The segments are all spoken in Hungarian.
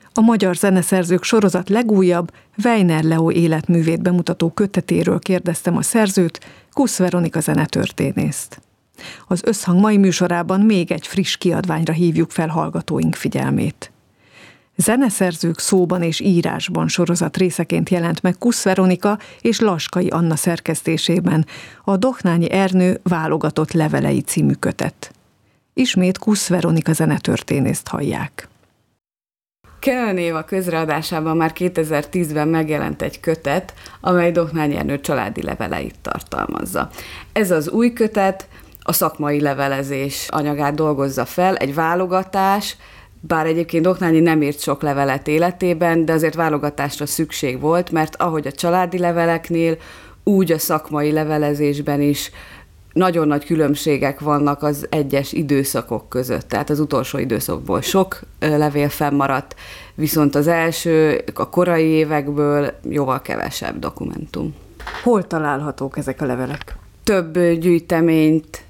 A Magyar Zeneszerzők sorozat legújabb, Weiner Leo életművét bemutató kötetéről kérdeztem a szerzőt, Kusz Veronika zenetörténészt. Az Összhang mai műsorában még egy friss kiadványra hívjuk fel hallgatóink figyelmét. Zeneszerzők szóban és írásban sorozat részeként jelent meg Kusz Veronika és Laskai Anna szerkesztésében a Dohnányi Ernő válogatott levelei című kötet. Ismét Kusz Veronika zenetörténészt hallják. Kenan Éva közreadásában már 2010-ben megjelent egy kötet, amely Dohnányi Ernő családi leveleit tartalmazza. Ez az új kötet a szakmai levelezés anyagát dolgozza fel, egy válogatás, bár egyébként Dohnányi nem írt sok levelet életében, de azért válogatásra szükség volt, mert ahogy a családi leveleknél, úgy a szakmai levelezésben is nagyon nagy különbségek vannak az egyes időszakok között. Tehát az utolsó időszakból sok levél fennmaradt, viszont az első, a korai évekből jóval kevesebb dokumentum. Hol találhatók ezek a levelek? Több gyűjteményt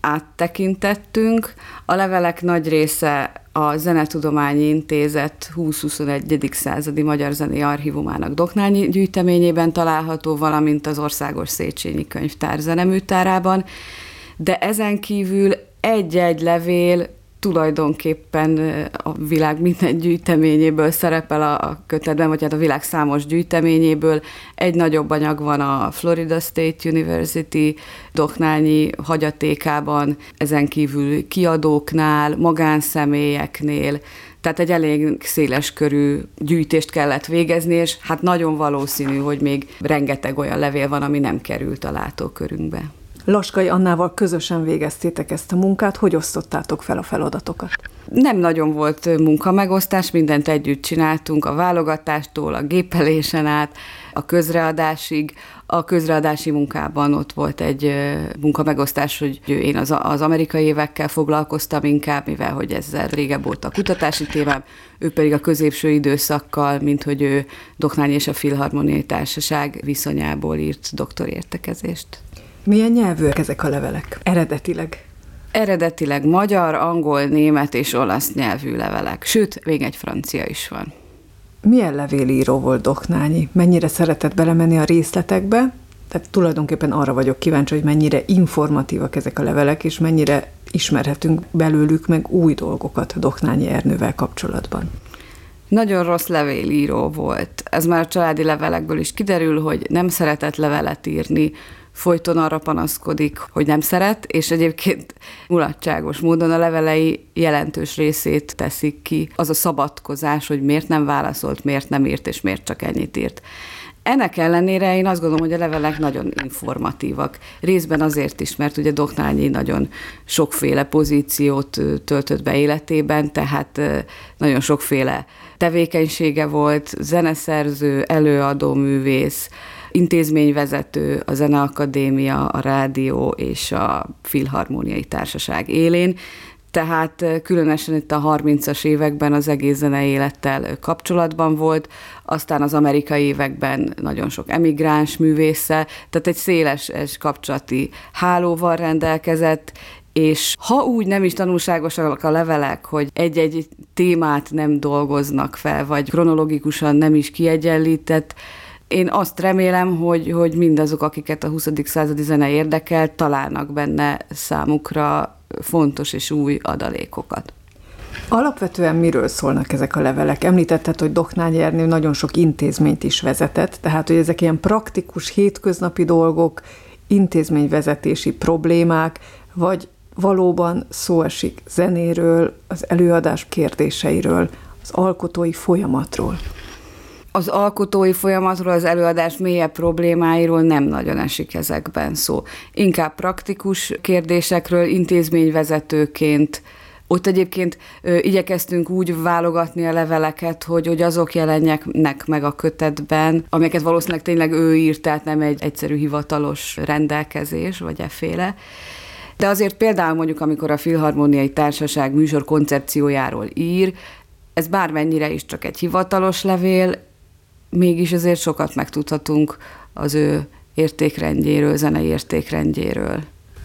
áttekintettünk. A levelek nagy része a Zenetudományi Intézet 20-21. századi magyar zenei archívumának Dohnányi gyűjteményében található, valamint az Országos Széchenyi Könyvtár zeneműtárában, de ezen kívül egy-egy levél tulajdonképpen a világ minden gyűjteményéből szerepel a kötetben, vagy hát a világ számos gyűjteményéből. Egy nagyobb anyag van a Florida State University Dohnányi hagyatékában, ezen kívül kiadóknál, magánszemélyeknél, tehát egy elég széles körű gyűjtést kellett végezni, és hát nagyon valószínű, hogy még rengeteg olyan levél van, ami nem került a látókörünkbe. Laskai Annával közösen végeztétek ezt a munkát, hogy osztottátok fel a feladatokat? Nem nagyon volt munkamegosztás, mindent együtt csináltunk, a válogatástól, a gépelésen át, a közreadásig. A közreadási munkában ott volt egy munkamegosztás, hogy én az amerikai évekkel foglalkoztam inkább, mivel hogy ezzel régebb volt a kutatási témám, ő pedig a középső időszakkal, mint hogy ő Dohnányi és a Filharmoniai Társaság viszonyából írt doktorértekezést. Milyen nyelvűek ezek a levelek eredetileg? Eredetileg magyar, angol, német és olasz nyelvű levelek, sőt, még egy francia is van. Milyen levélíró volt Dohnányi? Mennyire szeretett belemenni a részletekbe? Tehát tulajdonképpen arra vagyok kíváncsi, hogy mennyire informatívak ezek a levelek, és mennyire ismerhetünk belőlük meg új dolgokat Dohnányi Ernővel kapcsolatban. Nagyon rossz levélíró volt. Ez már a családi levelekből is kiderül, hogy nem szeretett levelet írni, folyton arra panaszkodik, hogy nem szeret, és egyébként mulatságos módon a levelei jelentős részét teszik ki. Az a szabadkozás, hogy miért nem válaszolt, miért nem írt, és miért csak ennyit írt. Ennek ellenére én azt gondolom, hogy a levelek nagyon informatívak. Részben azért is, mert ugye Dohnányi nagyon sokféle pozíciót töltött be életében, tehát nagyon sokféle tevékenysége volt, zeneszerző, előadó, művész, intézményvezető, a Zeneakadémia, a Rádió és a Filharmoniai Társaság élén, tehát különösen itt a 30-as években az egész zenei élettel kapcsolatban volt, aztán az amerikai években nagyon sok emigráns művésszel, tehát egy széles kapcsolati hálóval rendelkezett, és ha úgy nem is tanulságosak a levelek, hogy egy-egy témát nem dolgoznak fel, vagy kronológikusan nem is kiegyenlített, én azt remélem, hogy mindazok, akiket a 20. századi zene érdekel, találnak benne számukra fontos és új adalékokat. Alapvetően miről szólnak ezek a levelek? Említetted, hogy Dohnányi Ernő nagyon sok intézményt is vezetett, tehát hogy ezek ilyen praktikus, hétköznapi dolgok, intézményvezetési problémák, vagy valóban szó esik zenéről, az előadás kérdéseiről, az alkotói folyamatról? Az alkotói folyamatról, az előadás mélyebb problémáiról nem nagyon esik ezekben szó. Inkább praktikus kérdésekről, intézményvezetőként. Ott egyébként igyekeztünk úgy válogatni a leveleket, hogy azok jelenjenek meg a kötetben, amelyeket valószínűleg tényleg ő írt, tehát nem egy egyszerű hivatalos rendelkezés, vagy efféle. De azért például mondjuk, amikor a Filharmoniai Társaság műsor koncepciójáról ír, ez bármennyire is csak egy hivatalos levél, mégis azért sokat megtudhatunk az ő értékrendjéről, zenei értékrendjéről.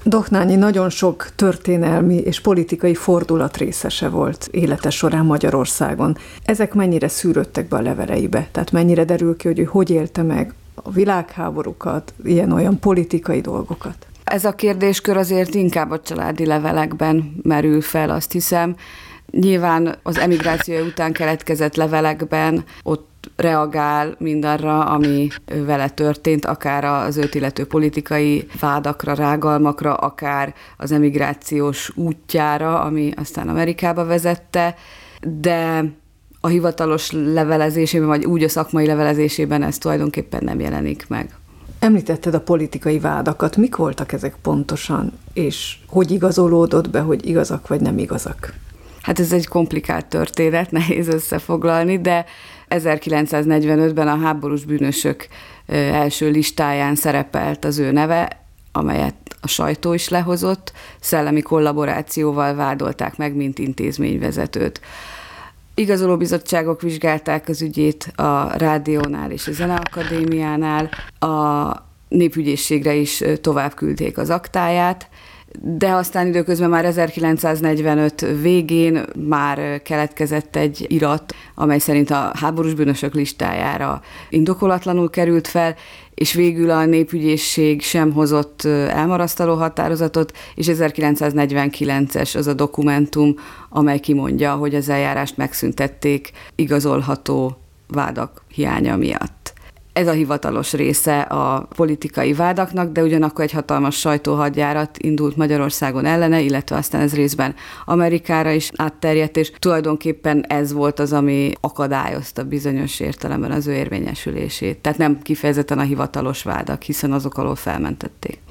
Dohnányi nagyon sok történelmi és politikai fordulat részese volt élete során Magyarországon. Ezek mennyire szűrődtek be a leveleibe? Tehát mennyire derül ki, hogy ő hogy élte meg a világháborúkat, ilyen-olyan politikai dolgokat? Ez a kérdéskör azért inkább a családi levelekben merül fel, azt hiszem. Nyilván az emigrációja után keletkezett levelekben ott reagál mindarra, ami vele történt, akár az őt illető politikai vádakra, rágalmakra, akár az emigrációs útjára, ami aztán Amerikába vezette, de a hivatalos levelezésében, vagy úgy a szakmai levelezésében ez tulajdonképpen nem jelenik meg. Említetted a politikai vádakat. Mik voltak ezek pontosan, és hogy igazolódott be, hogy igazak vagy nem igazak? Hát ez egy komplikált történet, nehéz összefoglalni, de 1945-ben a háborús bűnösök első listáján szerepelt az ő neve, amelyet a sajtó is lehozott, szellemi kollaborációval vádolták meg, mint intézményvezetőt. Igazolóbizottságok vizsgálták az ügyét a Rádiónál és a Zeneakadémiánál, a Népügyészségre is tovább küldték az aktáját, de aztán időközben már 1945 végén már keletkezett egy irat, amely szerint a háborús bűnösök listájára indokolatlanul került fel, és végül a Népügyészség sem hozott elmarasztaló határozatot, és 1949-es az a dokumentum, amely kimondja, hogy az eljárást megszüntették igazolható vádak hiánya miatt. Ez a hivatalos része a politikai vádaknak, de ugyanakkor egy hatalmas sajtóhadjárat indult Magyarországon ellene, illetve aztán ez részben Amerikára is átterjedt, és tulajdonképpen ez volt az, ami akadályozta bizonyos értelemben az ő érvényesülését. Tehát nem kifejezetten a hivatalos vádak, hiszen azok alól felmentették.